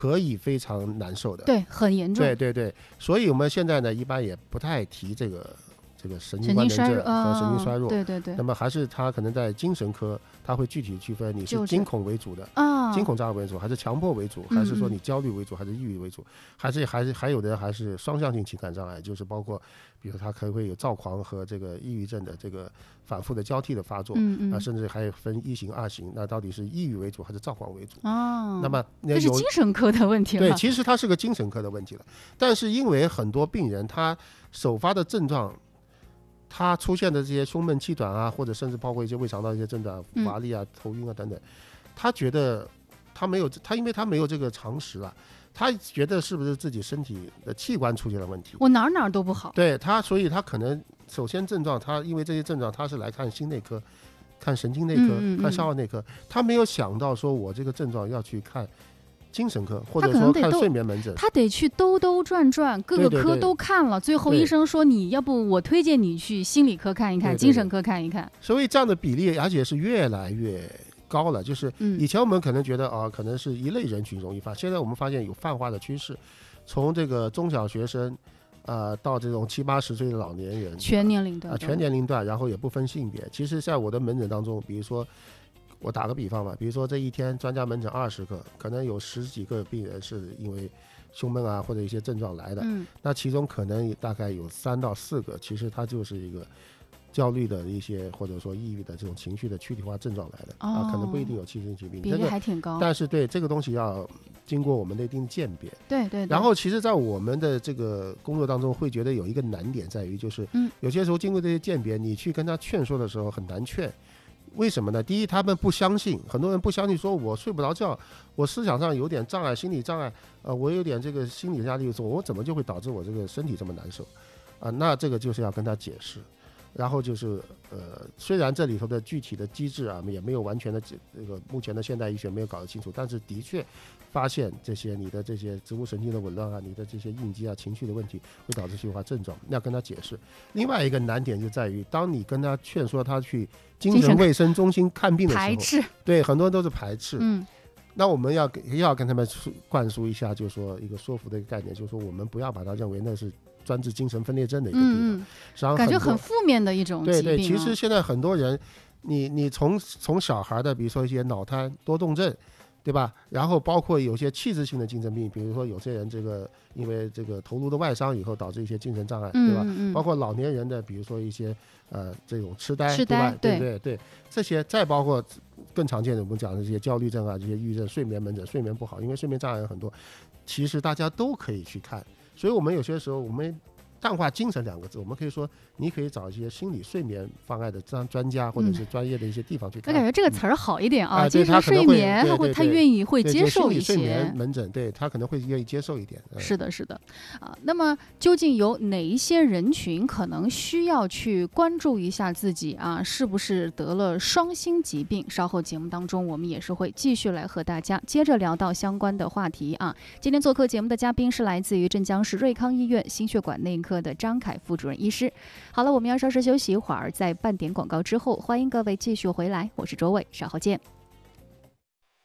可以非常难受的， 对，很严重。 对对对，所以我们现在呢，一般也不太提这个神经官能症和神经衰弱。 对对对。 那么还是他可能在精神科，他会具体区分你是惊恐为主的，惊恐障碍为主，还是强迫为主，还是说你焦虑为主，还是抑郁为主，还有的人还是双向性情感障碍，就是包括比如他可能会有躁狂和这个抑郁症的这个反复的交替的发作，甚至还有分1型2型，那到底是抑郁为主还是躁狂为主？那么这是精神科的问题了。 对，其实它是个精神科的问题了，但是因为很多病人他首发的症状，他出现的这些胸闷气短啊，或者甚至包括一些胃肠道一些症状，乏力啊、头晕啊等等，他觉得因为他没有这个常识啊，他觉得是不是自己身体的器官出现了问题， 我哪都不好。 对他，所以他可能首先症状，他因为这些症状他是来看心内科、看神经内科、看消化内科，他没有想到说我这个症状要去看精神科，或者说看睡眠门诊， 他得去兜兜转转，各个科都看了，最后医生说你要不我推荐你去心理科看一看，精神科看一看。 所以这样的比例而且是越来越高了，就是以前我们可能觉得可能是一类人群容易犯，现在我们发现有泛化的趋势，从这个中小学生到这种70、80岁的老年人， 全年龄段， 然后也不分性别。其实在我的门诊当中，比如说我打个比方吧，比如说这一天专家门诊20个，可能有10几个病人是因为胸闷啊或者一些症状来的，那其中可能大概有3到4个，其实它就是一个焦虑的一些或者说抑郁的这种情绪的躯体化症状来的，可能不一定有器质性疾病， 比例还挺高。 但是对这个东西要经过我们的一定鉴别， 对。 然后其实在我们的这个工作当中会觉得有一个难点在于，就是有些时候经过这些鉴别，你去跟他劝说的时候很难劝。为什么呢？第一，他们不相信，很多人不相信，说我睡不着觉，我思想上有点障碍，心理障碍，我有点这个心理压力，我怎么就会导致我这个身体这么难受那这个就是要跟他解释。然后就是虽然这里头的具体的机制也没有完全的这个目前的现代医学没有搞得清楚，但是的确发现这些你的这些植物神经的紊乱你的这些应激情绪的问题会导致躯体化症状，要跟他解释。另外一个难点就在于，当你跟他劝说他去精神卫生中心看病的时候， 排斥， 对，很多人都是排斥。那我们要跟他们灌输一下，就是说一个说服的一个概念，就是说我们不要把它认为那是专治精神分裂症的一个地方， 感觉很负面的一种疾病。 对，其实现在很多人，你从小孩的，比如说一些脑瘫、多动症，对吧？然后包括有些器质性的精神病，比如说有些人这个因为这个头颅的外伤以后导致一些精神障碍，对吧？包括老年人的，比如说一些这种痴呆，对吧？对，这些再包括更常见的我们讲的这些焦虑症这些抑郁症，睡眠门诊睡眠不好，因为睡眠障碍有很多，其实大家都可以去看。所以我们有些时候我们淡化精神2个字，我们可以说你可以找一些心理睡眠方案的专家或者是专业的一些地方去看。 我感觉这个词儿好一点精神睡眠他愿意会接受一些。 心理睡眠门诊，对，他可能会愿意接受一点。 是的那么究竟有哪一些人群可能需要去关注一下自己是不是得了双心疾病？稍后节目当中我们也是会继续来和大家接着聊到相关的话题今天做客节目的嘉宾是来自于镇江市瑞康医院心血管内科的张凯副主任医师。好了，我们要稍事休息一会儿，在半点广告之后，欢迎各位继续回来，我是周伟，稍后见。